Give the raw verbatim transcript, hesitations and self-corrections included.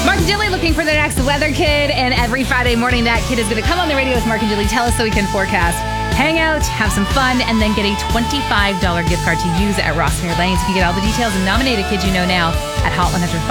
Mark and Jilly looking for their next weather kid, and every Friday morning that kid is going to come on the radio with Mark and Jilly, tell us so we can forecast, hang out, have some fun, and then get a twenty-five dollars gift card to use at Rossmere Lanes. You can get all the details and nominate a kid you know now at Hot one hundred five.